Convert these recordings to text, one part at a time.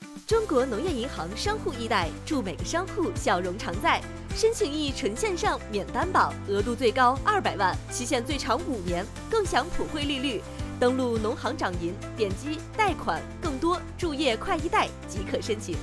中国农业银行商户易贷，祝每个商户笑容常在。申请易纯线上免担保，额度最高200万，期限最长5年，更享普惠利率。登录农行掌银，点击贷款，更多助业快易贷即可申请。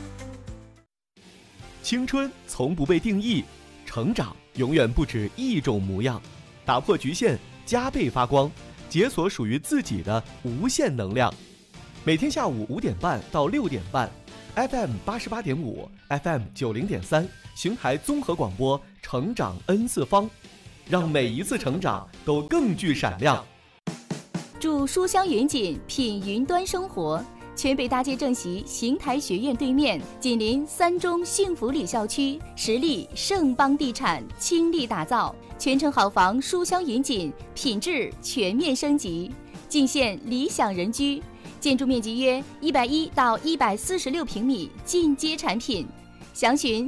青春从不被定义，成长永远不止一种模样。打破局限，加倍发光，解锁属于自己的无限能量。每天下午5点半到6点半。FM 88.5 FM 90.3邢台综合广播，成长 N 次方，让每一次成长都更具闪亮。 住书香云锦，品云端生活。全北大街正席邢台学院对面，紧邻三中幸福里校区，实力盛邦地产倾力打造，全程好房书香云锦，品质全面升级，尽现理想人居。建筑面积约110到146平米，进阶产品。详询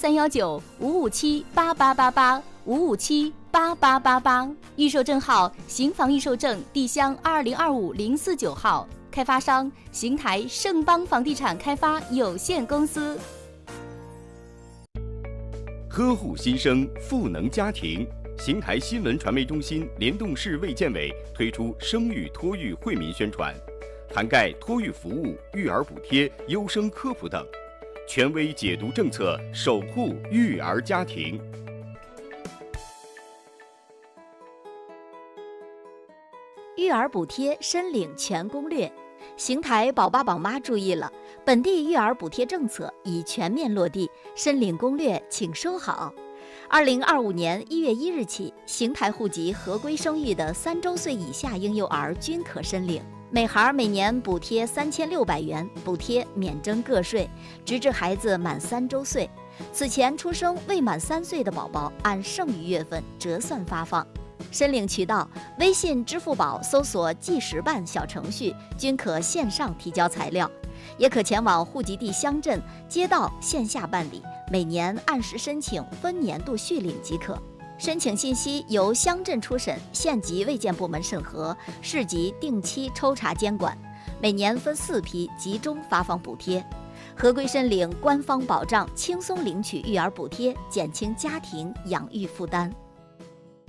0319-557-8888，557-8888。预售证号：邢房预售证地乡2025049号。开发商：邢台盛邦房地产开发有限公司。 呵护新生，赋能家庭。邢台新闻传媒中心联动市卫健委推出生育托育惠民宣传，涵盖托育服务、育儿补贴、优生科普等，权威解读政策，守护育儿家庭。 育儿补贴申领全攻略。邢台宝爸宝妈注意了，本地育儿补贴政策已全面落地，申领攻略请收好。2025年1月1日起，邢台户籍合规生育的3周岁以下婴幼儿均可申领，每孩每年补贴3600元，补贴免征个税，直至孩子满3周岁。此前出生未满3岁的宝宝，按剩余月份折算发放。申领渠道：微信、支付宝搜索计时办小程序，均可线上提交材料，也可前往户籍地乡镇街道线下办理，每年按时申请，分年度续领即可。申请信息由乡镇初审、县级卫健部门审核，市级定期抽查监管，每年分4批集中发放补贴。合规申领，官方保障，轻松领取育儿补贴，减轻家庭养育负担。